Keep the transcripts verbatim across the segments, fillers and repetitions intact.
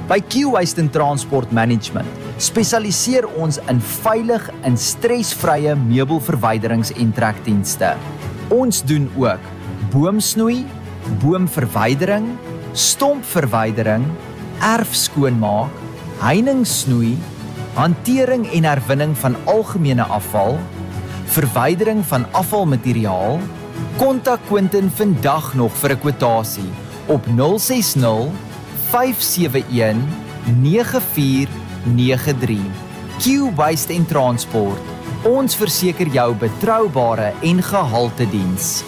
By Q-Waste and Transport Management spesialiseer ons in veilig en stresvrye meubelverwyderings en trekdienste. Ons doen ook boomsnoei, boomverwydering, stompverwydering, erfskoonmaak, heiningssnoei, hantering en herwinning van algemene afval, verwydering van afvalmateriaal. Kontak Quentin vandag nog vir 'n kwotasie op nul ses nul, vyf sewe een, nege vier nege drie. Q-Waste en Transport. Ons verseker jou betroubare en gehalte diens.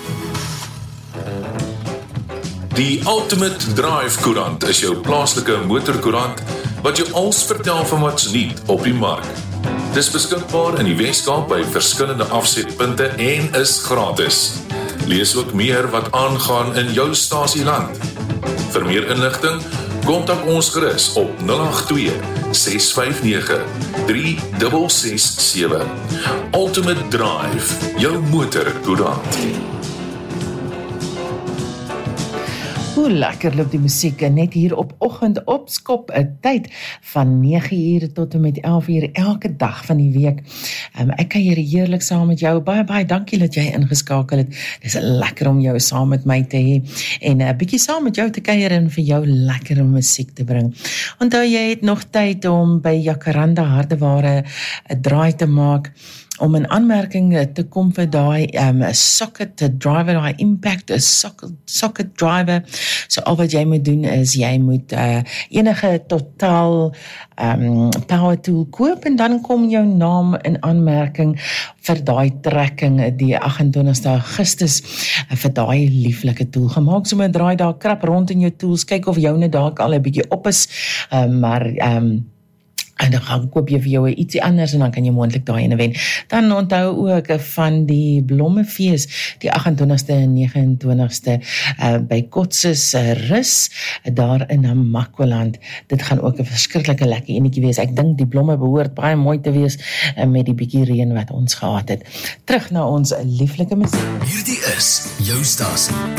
Die Ultimate Drive Koerant is jou plaaslike motorkoerant wat jou alles vertel van wat's nuut op die mark. Dis beskikbaar in die Weskaap by verskillende afsetpunte en is gratis. Lees ook meer wat aangaan in jou stasieland. Vir meer inligting, kontak ons gerus op nul agt twee, ses vyf nege, drie ses ses sewe. Ultimate Drive, jou motorkoerant. Hoe lekker loop die musiek net hier op oggend opskop, 'n tyd van nege uur tot en met elf uur elke dag van die week. Um, ek kan hier heerlik saam met jou. Baie baie dankie dat jy ingeskakel het. Dis lekker om jou saam met my te hê en 'n uh, bietjie saam met jou te kuier en vir jou lekker musiek te bring. Onthou jy het nog tyd om by Jacaranda Hardeware 'n draai te maak, om in aanmerking te kom vir daai um, socket driver, daai impact socket, socket driver. So al wat jy moet doen is, jy moet uh, enige totaal um, power tool koop en dan kom jou naam in aanmerking vir daai trekking die agt en twintigste Augustus uh, vir daai lieflike tool. Gemaak so 'n draai daar, krap rond in jou tools, kyk of joune dalk al 'n bietjie op is, uh, maar um, en dan gaan koop jy vir jou ietsie anders en dan kan jy moontlik daai ene wen. Dan onthou ook van die Blommefees, die agt en twintigste en nege en twintigste uh, by Kotses uh, Rus, daar in Namakwaland. Dit gaan ook 'n verskriklike lekker enetjie wees. Ek dink die blomme behoort baie mooi te wees uh, met die bietjie reën wat ons gehad het. Terug na ons lieflike musiek. Hierdie is jou stasie.